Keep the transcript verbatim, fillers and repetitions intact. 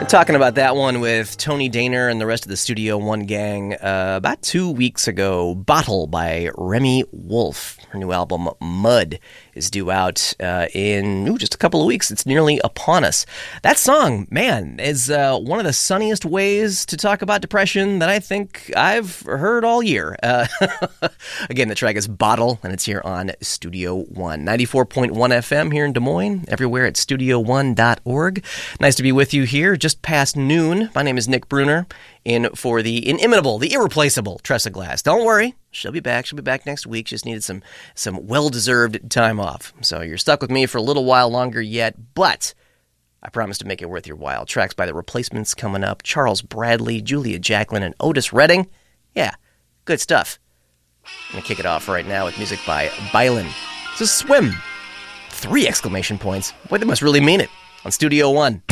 Talking about that one with Tony Daner and the rest of the Studio One gang uh, about two weeks ago. Bottle by Remy Wolf. Her new album, Mud, is due out uh, in ooh, just a couple of weeks. It's nearly upon us. That song, man, is uh, one of the sunniest ways to talk about depression that I think I've heard all year. Uh, again, the track is Bottle, and it's here on Studio One. ninety-four point one F M here in Des Moines, everywhere at studio one dot org. Nice to be with you here just past noon. My name is Nick Bruner, in for the inimitable, the irreplaceable Tressa Glass. Don't worry, she'll be back. She'll be back next week. She just needed some some well-deserved time off. So you're stuck with me for a little while longer yet, but I promise to make it worth your while. Tracks by The Replacements coming up. Charles Bradley, Julia Jacklin, and Otis Redding. Yeah, good stuff. I'm going to kick it off right now with music by Bylan. It's a swim. Three exclamation points. Boy, they must really mean it. On Studio One.